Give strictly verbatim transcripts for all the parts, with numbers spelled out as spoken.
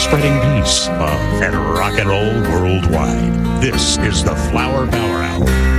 spreading peace, love, and rock and roll worldwide. This is the Flower Power Hour.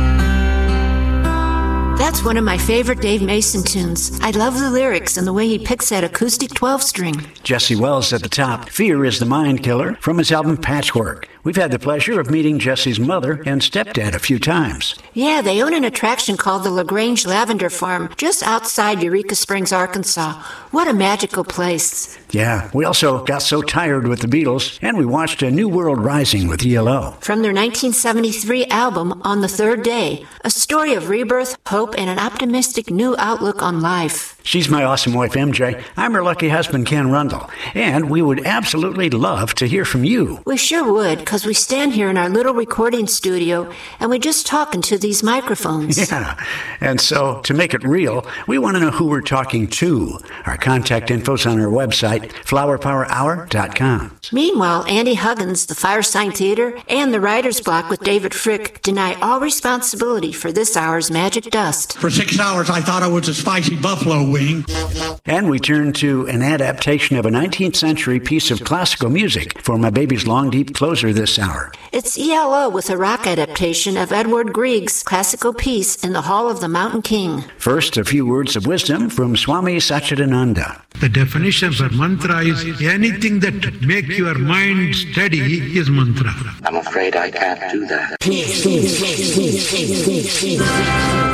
That's one of my favorite Dave Mason tunes. I love the lyrics and the way he picks that acoustic twelve-string. Jesse Wells at the top. Fear is the Mind Killer from his album Patchwork. We've had the pleasure of meeting Jesse's mother and stepdad a few times. Yeah, they own an attraction called the LaGrange Lavender Farm just outside Eureka Springs, Arkansas. What a magical place. Yeah, we also got so tired with the Beatles, and we watched A New World Rising with E L O. From their nineteen seventy-three album, On the Third Day, a story of rebirth, hope, and an optimistic new outlook on life. She's my awesome wife, M J. I'm her lucky husband, Ken Rundle. And we would absolutely love to hear from you. We sure would, because we stand here in our little recording studio, and we just talk into these microphones. Yeah, and so to make it real, we want to know who we're talking to. Our contact info's on our website, flower power hour dot com. Meanwhile, Andy Huggins, the Firesign Theater, and the Writer's Block with David Frick deny all responsibility for this hour's magic dust. For six hours, I thought I was a spicy buffalo wing. And we turn to an adaptation of a nineteenth century piece of classical music for my baby's long, deep closer this hour. It's E L O with a rock adaptation of Edward Grieg's classical piece In the Hall of the Mountain King. First, a few words of wisdom from Swami Satchidananda. The definition for mantra is anything that makes your mind steady is mantra. I'm afraid I can't do that.